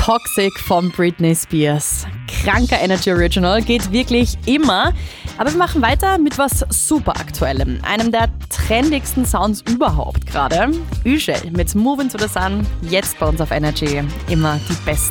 Toxic von Britney Spears. Kranker Energy Original, geht wirklich immer. Aber wir machen weiter mit was super Aktuellem. Einem der trendigsten Sounds überhaupt gerade. Üschel mit Moving to the Sun. Jetzt bei uns auf Energy. Immer die besten